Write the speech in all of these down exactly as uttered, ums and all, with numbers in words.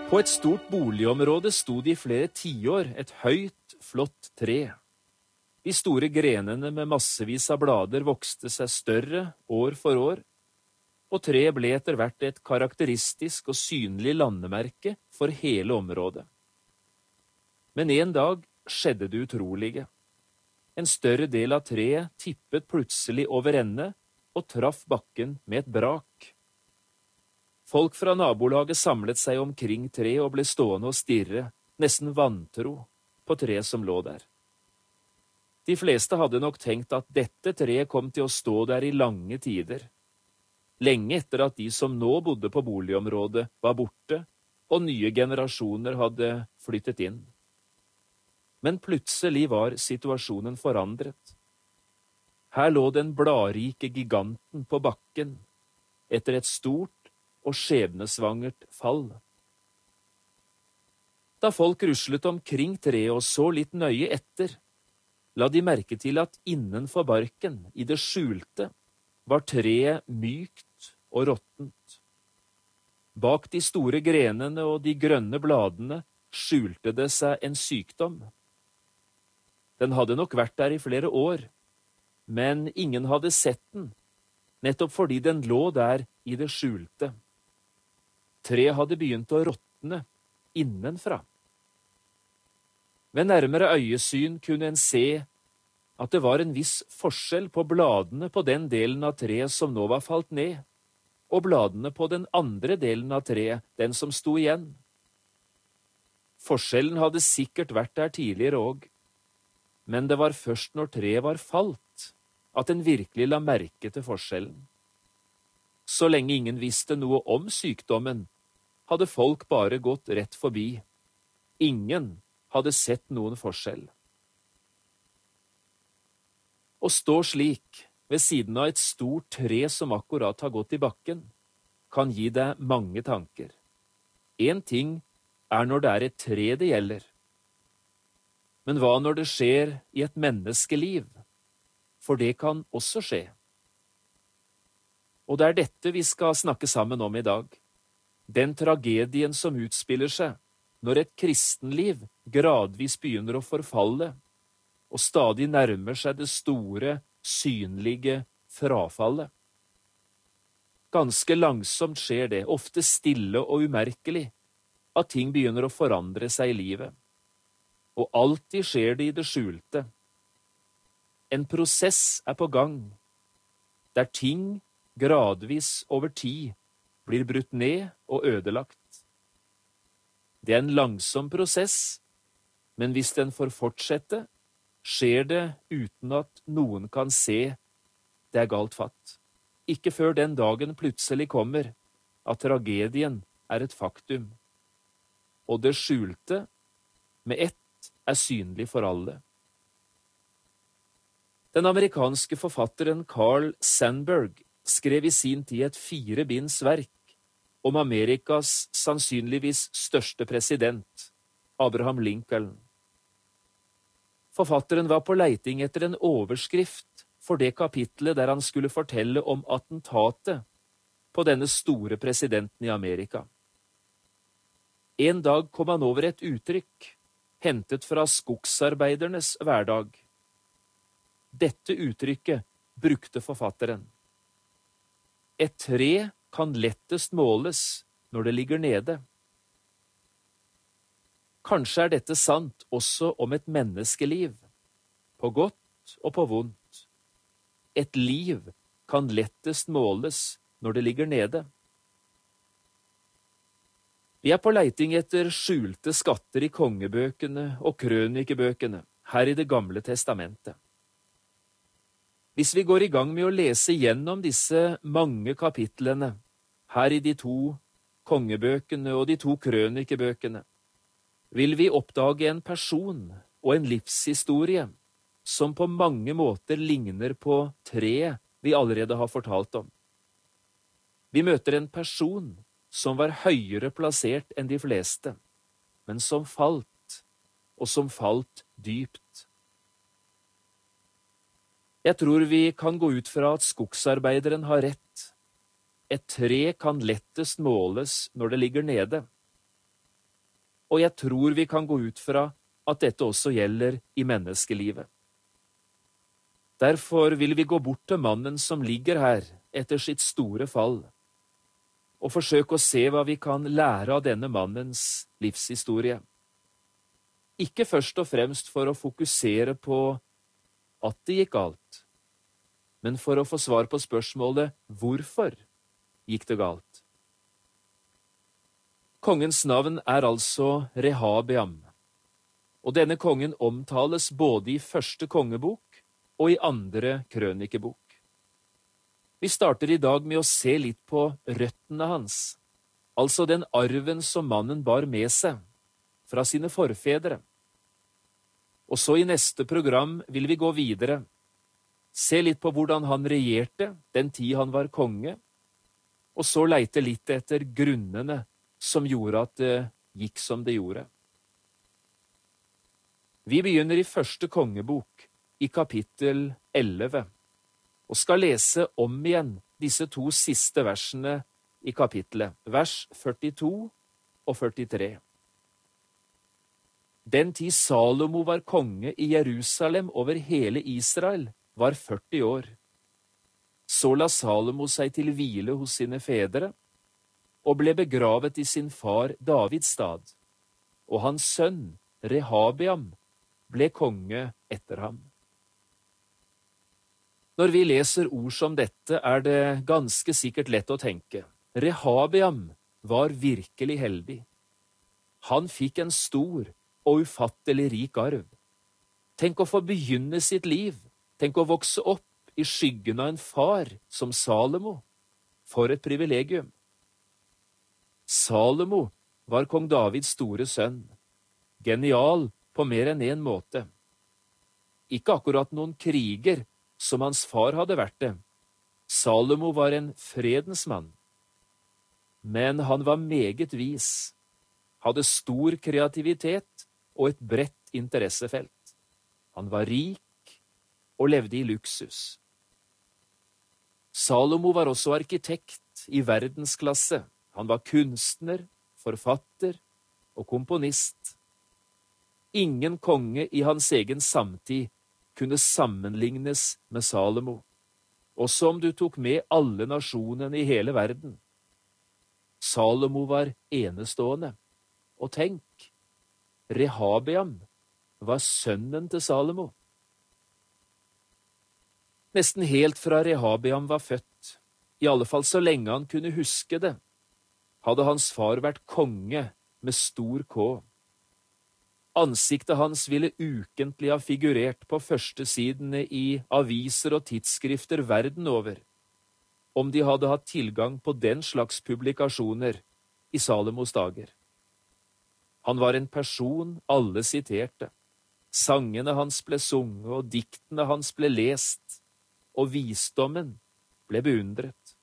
På et stort boligområde sto det i flere tiår et høyt, flott tre. De store grenene med massevis av blader vokste seg større år for år, og treet ble etter hvert et karakteristisk og synlig landemerke for hele området. Men en dag skjedde det utrolige. En større del av treet tippet plutselig over ende og traff bakken med et brak. Folk fra nabolaget samlet seg omkring treet og ble stående og stirre, nesten vantro, på treet som lå der. De fleste hadde nok tenkt at dette treet kom til å stå der i lange tider, lenge etter at de som nå bodde på boligområdet var borte, og nye generasjoner hadde flyttet inn. Men plutselig var situasjonen forandret. Her lå den bladrike giganten på bakken, etter et stort og skjebnesvangert fall. Da folk ruslet omkring treet og så litt nøye etter, la de merke til at innenfor barken, i det skjulte, var treet mykt og råttent. Bak de store grenene og de grønne bladene skjulte det seg en sykdom. Den hadde nok vært der i flere år, men ingen hadde sett den, nettopp fordi den lå der i det skjulte. Treet hadde begynt å råtne innenfra. Ved nærmere øyesyn kunne en se at det var en viss forskjell på bladene på den delen av treet som nå var falt ned, og bladene på den andre delen av treet, den som sto igjen. Forskjellen hadde sikkert vært der tidligere òg, men det var først når treet var falt, at en virkelig la merke til forskjellen. Så lenge ingen visste noe om sykdommen, hadde folk bare gått rett forbi. Ingen hadde sett noen forskjell. Å stå slik, ved siden av et stort tre som akkurat har gått i bakken, kan gi deg mange tanker. En ting er når det er et tre det gjelder. Men hva når det skjer i et menneskeliv? For det kan også skje. Og det er dette vi skal snakke sammen om i dag. Den tragedien som utspiller seg når et kristenliv gradvis begynner å forfalle, og stadig nærmer seg det store, synlige frafallet. Ganske langsomt skjer det, ofte stille og umerkelig, at ting begynner å forandre seg i livet. Og alltid skjer det i det skjulte. En prosess er på gang, der ting gradvis over tid blir brutt ned og ødelagt. Det er en langsom prosess, men hvis den får fortsette, skjer det uten at noen kan se det er galt fatt. Ikke før den dagen plutselig kommer at tragedien er et faktum, og det skjulte med ett er synlig for alle. Den amerikanske forfatteren Carl Sandburg skrev i sin tid et firebinds verk om Amerikas sannsynligvis største president, Abraham Lincoln. Forfatteren var på leiting etter en overskrift for det kapitlet der han skulle fortelle om attentatet på denne store presidenten i Amerika. En dag kom han over et uttrykk, hentet fra skogsarbeidernes hverdag. Dette uttrykket brukte forfatteren. Et tre kan lettest måles når det ligger nede. Kanskje er dette sant også om et menneskeliv, på godt og på vondt. Et liv kan lettest måles når det ligger nede. Vi er på leiting etter skjulte skatter i kongebøkene og krønikebøkene, her i Det gamle testamentet. Hvis vi går i gang med å lese gjennom disse mange kapitlene, her i de to kongebøkene og de to krønikebøkene, vil vi oppdage en person og en livshistorie som på mange måter ligner på treet vi allerede har fortalt om. Vi møter en person som var høyere plassert enn de fleste, men som falt, og som falt dypt. Jeg tror vi kan gå ut fra at skogsarbeideren har rett. Et tre kan lettest måles når det ligger nede. og jeg tror vi kan gå ut fra at dette også gjelder i menneskelivet. Derfor vil vi gå bort til mannen som ligger her etter sitt store fall, og forsøke å se hva vi kan lære av denne mannens livshistorie. Ikke først og fremst for å fokusere på at det gikk galt, men for å få svar på spørsmålet hvorfor gikk det galt. Kongens navn er altså Rehabeam, og denne kongen omtales både i første kongebok og i andre krønikebok. Vi starter i dag med å se litt på røttene hans, altså den arven som mannen bar med seg fra sine forfedre. Og så i neste program vil vi gå videre, se litt på hvordan han regjerte den tid han var konge, og så leite litt etter grunnene som gjorde at det gikk som det gjorde. Vi begynner i første kongebok, i kapittel elleve, og skal lese om igjen disse to siste versene i kapittelet, vers førtito og førtitre. Den tid Salomo var konge i Jerusalem over hele Israel, var førti år. Så la Salomo seg til hvile hos sine fedre, og ble begravet i sin far Davids stad, og hans sønn Rehabeam ble konge etter ham. Når vi leser ord som dette, er det ganske sikkert lett å tenke. Rehabeam var virkelig heldig. Han fikk en stor og ufattelig rik arv. Tenk å få begynne sitt liv, tenk å vokse opp i skyggen av en far som Salomo. For et privilegium! Salomo var kong Davids store sønn, genial på mer enn en måte. Ikke akkurat noen kriger, som hans far hadde vært det. Salomo var en fredens mann. Men han var meget vis, hadde stor kreativitet og et bredt interessefelt. Han var rik og levde i luksus. Salomo var også arkitekt i verdensklasse. Han var kunstner, forfatter og komponist. Ingen konge i hans egen samtid kunne sammenlignes med Salomo, også om du tok med alle nasjonene i hele verden. Salomo var enestående, og tenk, Rehabeam var sønnen til Salomo. Nesten helt fra Rehabeam var født, i alle fall så lenge han kunne huske det, hadde hans far vært konge med stor K. Ansiktet hans ville ukentlig ha figurert på førstesidene i aviser og tidsskrifter verden over, om de hadde hatt tilgang på den slags publikasjoner i Salomos dager. Han var en person alle siterte. Sangene hans ble sunget, og diktene hans ble lest, og visdommen ble beundret.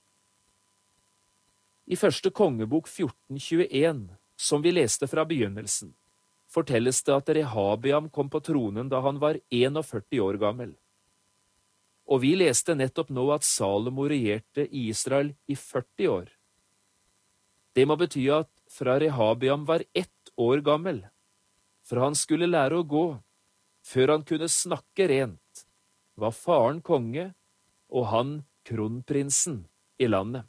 I første kongebok fjorten tjueen, som vi leste fra begynnelsen, fortelles det at Rehabeam kom på tronen da han var førti år gammel. Og vi leste nettopp nå at Salomo regjerte i Israel i førti år. Det må bety at fra Rehabeam var ett år gammel, fra han skulle lære å gå, før han kunne snakke rent, var faren konge og han kronprinsen i landet.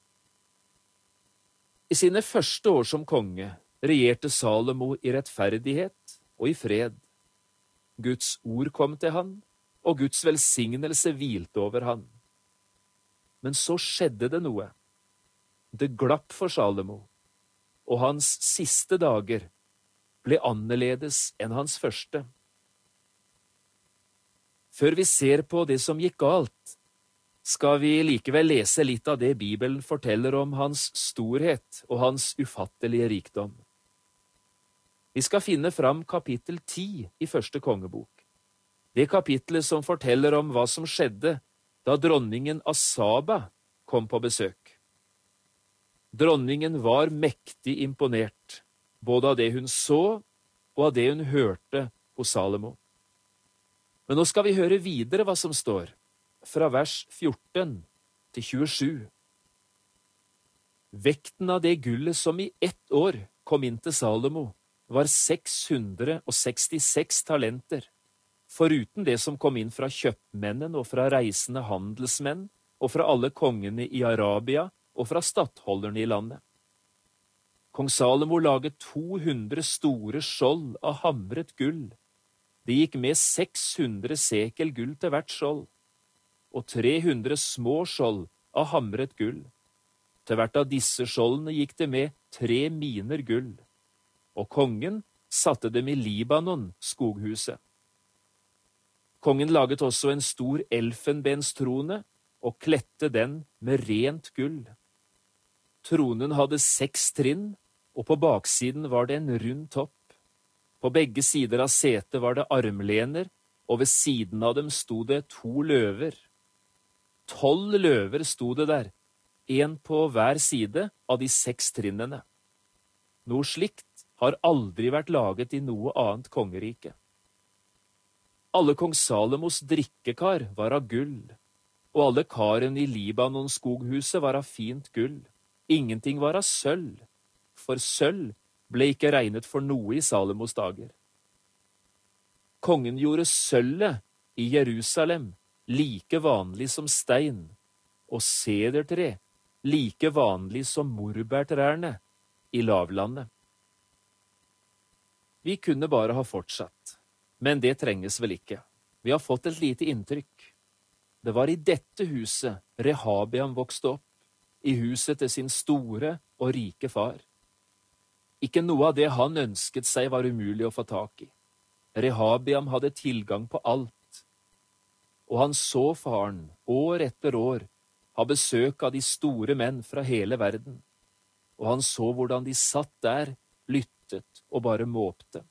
I sine første år som konge regjerte Salomo i rettferdighet og i fred. Guds ord kom til han, og Guds velsignelse hvilte over han. Men så skjedde det noe. Det glapp for Salomo, og hans siste dager ble annerledes enn hans første. Før vi ser på det som gikk galt, skal vi likevel lese litt av det Bibelen forteller om hans storhet og hans ufattelige rikdom. Vi skal finne fram kapittel ti i første kongebok. Det kapittelet som forteller om hva som skjedde da dronningen Asaba kom på besøk. Dronningen var mektig imponert, både av det hun så og av det hun hørte hos Salomo. Men nå skal vi høre videre hva som står, fra vers fjorten til tjuesju. Vekten av det gullet som i ett år kom inn til Salomo, var seks hundre og sekstiseks talenter, foruten det som kom inn fra kjøpmennene og fra reisende handelsmenn og fra alle kongene i Arabia og fra stattholderne i landet. Kong Salomo laget to hundre store skjold av hamret gull. Det gikk med seks hundre sekel gull til hvert skjold, og tre hundre små skjold av hamret gull. Til hvert av disse skjoldene gikk det med tre miner gull, og kongen satte dem i Libanon, skoghuset. Kongen laget også en stor elfenbenstrone og kledte den med rent gull. Tronen hadde seks trinn, og på baksiden var det en rund topp. På begge sider av setet var det armlener, og ved siden av dem sto det to løver. Tolv løver sto det der, en på hver side av de seks trinnene. Noe slikt har aldri vært laget i noe annet kongerike. Alle kong Salomos drikkekar var av gull, og alle karene i Libanon-skoghuset var av fint gull. Ingenting var av sølv, for sølv ble ikke regnet for noe i Salomos dager. Kongen gjorde sølvet i Jerusalem like vanlig som stein, og sedertre like vanlig som morbærtrærne i lavlandet. Vi kunne bare ha fortsatt, men det trenges vel ikke. Vi har fått et lite inntrykk. Det var i dette huset Rehabiam vokste opp, i huset til sin store og rike far. Ikke noe av det han ønsket seg var umulig å få tak i. Rehabiam hadde tilgang på alt, og han så faren år etter år ha besøk av de store menn fra hele verden, og han så hvordan de satt der, lyttet og bare måpte.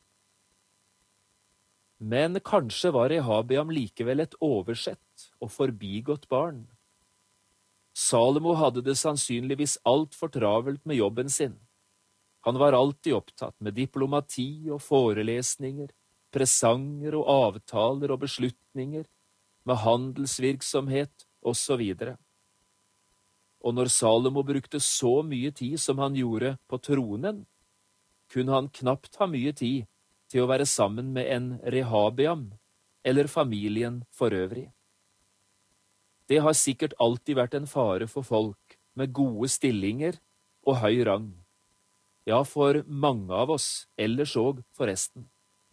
Men kanskje var Rehabiam likevel et oversett og forbigått barn. Salomo hadde det sannsynligvis alt for travelt med jobben sin. Han var alltid opptatt med diplomati og forelesninger, presanger og avtaler og beslutninger, med handelsvirksomhet og så videre. Og når Salomo brukte så mye tid som han gjorde på tronen, kunne han knapt ha mye tid til å være sammen med en Rehabiam eller familien for øvrig. Det har sikkert alltid vært en fare for folk med gode stillinger og høy rang. Ja, for mange av oss, ellers òg forresten.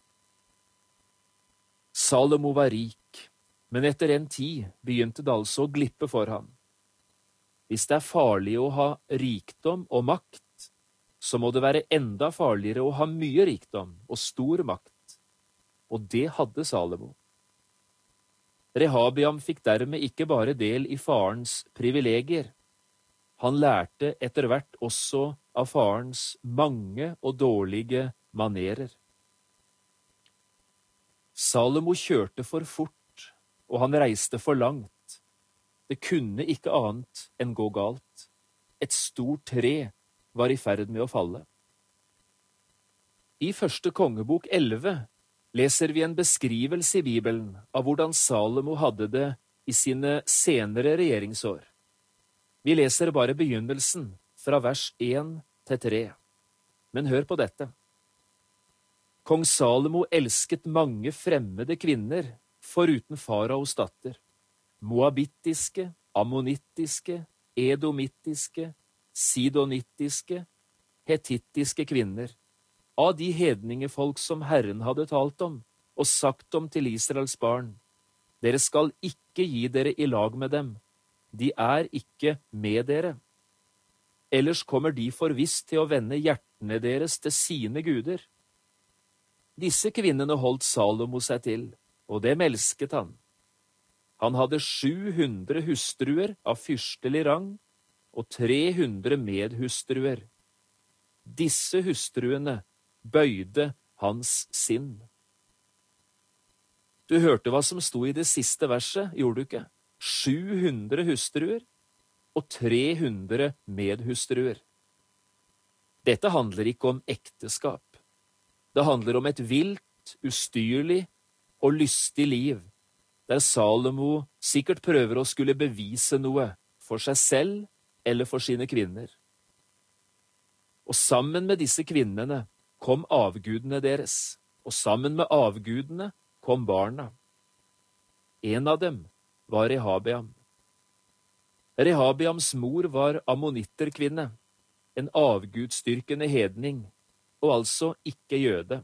Salomo var rik, men etter en tid begynte det altså å glippe for ham. Hvis det er farlig å ha rikdom og makt, så må det være enda farligere å ha mye rikdom og stor makt. Og det hadde Salomo. Rehabiam fikk dermed ikke bare del i farens privilegier. Han lærte etter hvert også av farens mange og dårlige manerer. Salomo kjørte for fort, og han reiste for langt. Det kunne ikke annet enn gå galt. Et stort tre var i ferd med å falle. I første kongebok elleve leser vi en beskrivelse i Bibelen av hvordan Salomo hadde det i sine senere regjeringsår. Vi leser bare begynnelsen fra vers én til tre. Men hør på dette. Kong Salomo elsket mange fremmede kvinner, foruten faraos datter. Moabittiske, ammonittiske, edomittiske, sidonittiske, hetittiske kvinner, av de hedningefolk som Herren hadde talt om, og sagt om til Israels barn. Dere skal ikke gi dere i lag med dem. De er ikke med dere. Ellers kommer de forvisst til å vende hjertene deres til sine guder. Disse kvinnene holdt Salomo seg til, og dem elsket han. Han hadde sju hundre hustruer av fyrstelig rang, og tre hundre medhustruer. Disse hustruene bøyde hans sinn. Du hørte hva som sto i det siste verset, gjorde du ikke? sju hundre hustruer og tre hundre medhustruer. Dette handler ikke om ekteskap. Det handler om et vilt, ustyrlig og lystig liv, der Salomo sikkert prøver å skulle bevise noe for seg selv eller for sine kvinner. Og sammen med disse kvinnene kom avgudene deres, og sammen med avgudene kom barna. En av dem var Rehabeam. Rehabeams mor var ammonitterkvinne, en avgudstyrkende hedning, og altså ikke jøde.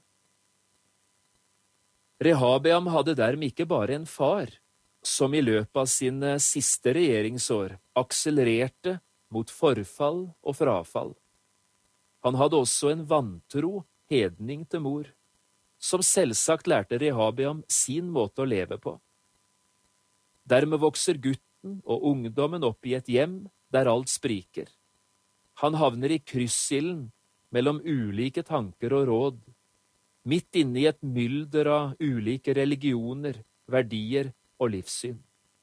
Rehabeam hadde dermed ikke bare en far, som i løpet av sine siste regjeringsår akselererte mot forfall og frafall. Han hadde også en vantro hedning til mor, som selvsagt lærte Rehabeam sin måte å leve på. Dermed vokser gutten og ungdommen opp i et hjem der alt spriker. Han havner i kryssilden mellom ulike tanker og råd, midt inne i et mylder av ulike religioner, verdier og livssyn.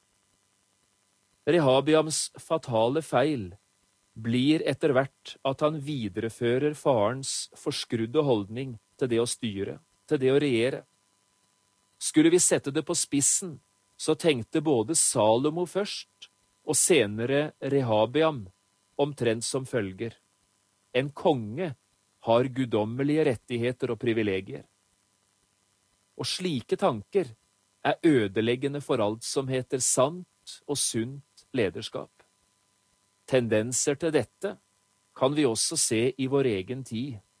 Rehabeams fatale feil blir etter hvert at han viderefører farens forskrudde holdning til det å styre, til det å regjere. Skulle vi sette det på spissen, så tenkte både Salomo først, og senere Rehabeam, omtrent som følger. En konge har guddommelige rettigheter og privilegier. Og slike tanker er ødeleggende for alt som heter sant og sunt lederskap. Tendenser til dette kan vi også se i vår egen tid.